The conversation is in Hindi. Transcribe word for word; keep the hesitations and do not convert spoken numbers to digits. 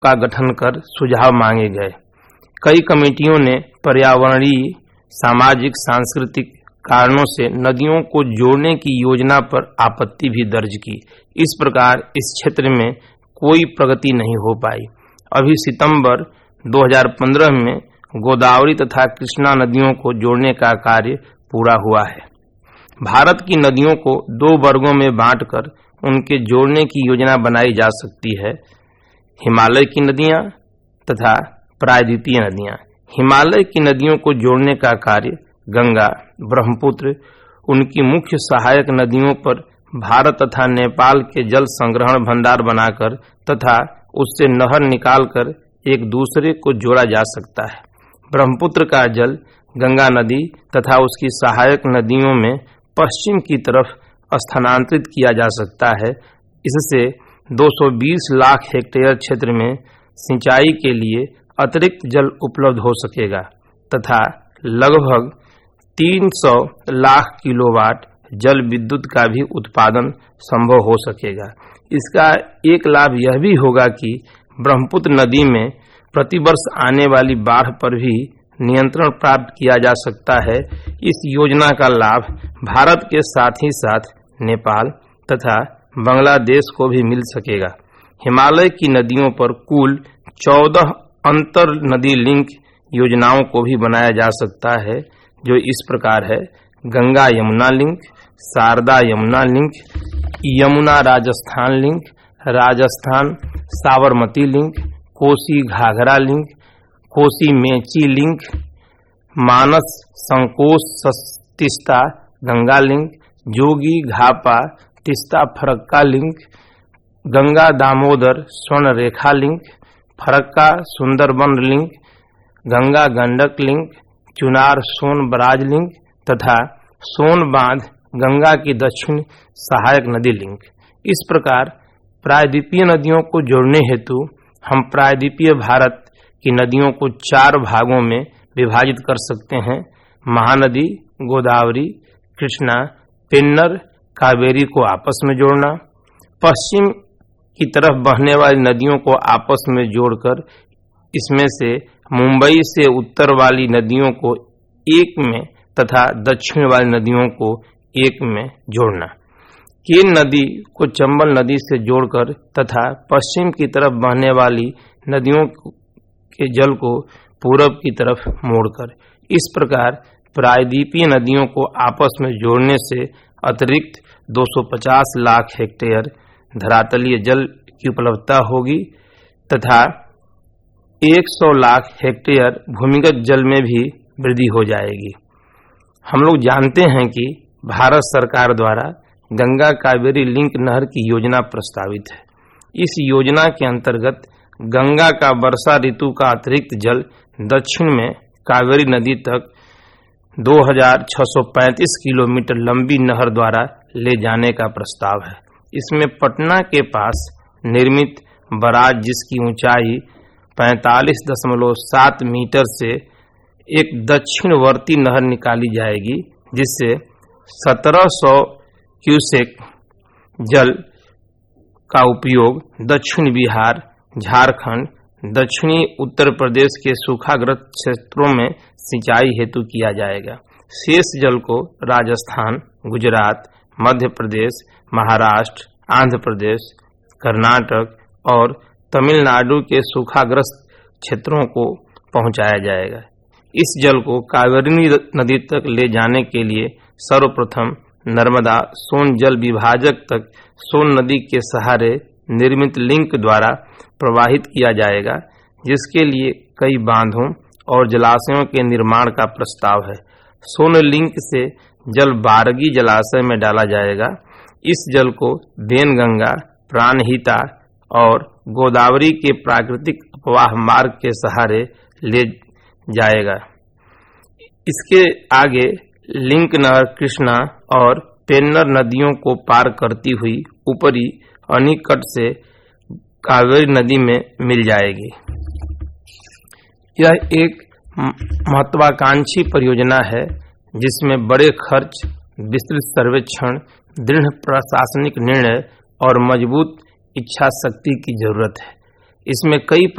का गठन कर सुझाव मांगे गए। कई कमेटियों ने पर्यावरणीय, सामाजिक, सांस्कृतिक कारणों से नदियों को जोड़ने की योजना पर आपत्ति भी दर्ज की। इस प्रकार इस क्षेत्र में कोई प्रगति नहीं हो पाई। अभी सितंबर दो हज़ार पंद्रह में गोदावरी तथा कृष्णा नदियों को जोड़ने का कार्य पूरा हुआ है। भारत की नदियों को दो वर्गों में बांटकर उनके जोड़ने की योजना बनाई जा सकती है: हिमालय की नदियां तथा प्रायद्वीपीय नदियां। हिमालय की नदियों को जोड़ने का कार्य गंगा, ब्रह्मपुत्र, उनकी मुख्य सहायक नदियों पर भारत तथा नेपाल के जल संग्रहण भंडार बनाकर तथा उससे नहर निकालकर एक दूसरे को जोड़ा जा सकता है। ब्रह्मपुत्र का जल गंगा नदी तथा उसकी सहायक नदियों में पश्चिम की तरफ स्थानांतरित किया जा सकता है। इससे दो सौ बीस लाख हेक्टेयर क्षेत्र में सिंचाई के लिए अतिरिक्त जल उपलब्ध हो सकेगा तथा लगभग तीन सौ लाख किलोवाट जल विद्युत का भी उत्पादन संभव हो सकेगा। इसका एक लाभ यह भी होगा कि ब्रह्मपुत्र नदी में प्रतिवर्ष आने वाली बाढ़ पर भी नियंत्रण प्राप्त किया जा सकता है। इस योजना का लाभ भारत के साथ ही साथ नेपाल तथा बांग्लादेश को भी मिल सकेगा। हिमालय की नदियों पर कुल चौदह अंतर नदी लिंक योजनाओं को भी बनाया जा सकता है, जो इस प्रकार है: Ganga Yamuna link, Sharda Yamuna link, Yamuna Rajasthan link, Rajasthan Sabarmati link, Kosi Ghaghara link, Kosi Mechi link, मानस संकोच तीस्ता गंगा लिंक, जोगी घापा तीस्ता फरक्का लिंक, गंगा दामोदर स्वर्ण रेखा link, Farakka Sundarban link, Ganga Gandak link, Chunar सोन बराज लिंक तथा सोन बांध गंगा की दक्षिण सहायक नदी लिंक। इस प्रकार प्रायद्वीपीय नदियों को जोड़ने हेतु हम प्रायद्वीपीय भारत की नदियों को चार भागों में विभाजित कर सकते हैं: महानदी, गोदावरी, कृष्णा, पेन्नर, कावेरी को आपस में जोड़ना, पश्चिम की तरफ बहने वाली नदियों को आपस में जोड़कर इसमें से मुंबई से उत्तर वाली नदियों को एक में तथा दक्षिण वाली नदियों को एक में जोड़ना, केन नदी को चंबल नदी से जोड़कर तथा पश्चिम की तरफ बहने वाली नदियों के जल को पूरब की तरफ मोड़कर। इस प्रकार प्रायद्वीपीय नदियों को आपस में जोड़ने से अतिरिक्त दो सौ पचास लाख हेक्टेयर धरातलीय जल की उपलब्धता होगी तथा सौ लाख हेक्टेयर भूमिगत जल में भी वृद्धि हो जाएगी। हम लोग जानते हैं कि भारत सरकार द्वारा गंगा कावेरी लिंक नहर की योजना प्रस्तावित है। इस योजना के अंतर्गत गंगा का वर्षा ऋतु का अतिरिक्त जल दक्षिण में कावेरी नदी तक दो हज़ार छह सौ पैंतीस किलोमीटर लंबी नहर द्वारा ले जाने का प्रस्ताव है। इसमें पटना के पास निर्मित बराज, जिसकी ऊंचाई पैंतालीस दशमलव सात मीटर से एक दक्षिणवर्ती नहर निकाली जाएगी, जिससे सत्रह सौ क्यूसेक जल का उपयोग दक्षिण बिहार, झारखंड, दक्षिणी उत्तर प्रदेश के सूखाग्रस्त क्षेत्रों में सिंचाई हेतु किया जाएगा। शेष जल को राजस्थान, गुजरात, मध्य प्रदेश, महाराष्ट्र, आंध्र प्रदेश, कर्नाटक और तमिलनाडु के सूखाग्रस्त क्षेत्रों को पहुंचाया जाएगा। इस जल को कावेरी नदी तक ले जाने के लिए सर्वप्रथम नर्मदा सोन जल विभाजक तक सोन नदी के सहारे निर्मित लिंक द्वारा प्रवाहित किया जाएगा, जिसके लिए कई बांधों और जलाशयों के निर्माण का प्रस्ताव है। सोन लिंक से जल बारगी जलाशय में डाला जाएगा। इस जल को बेनगंगा, प्राणहिता और गोदावरी के प्राकृतिक अपवाह मार्ग के सहारे ले जाएगा। इसके आगे लिंक नहर कृष्णा और पेन्नर नदियों को पार करती हुई ऊपरी अनीकट से कावेरी नदी में मिल जाएगी। यह एक महत्वाकांक्षी परियोजना है, जिसमें बड़े खर्च, विस्तृत सर्वेक्षण, दृढ़ प्रशासनिक निर्णय और मजबूत इच्छा शक्ति की जरूरत है। इसमें कई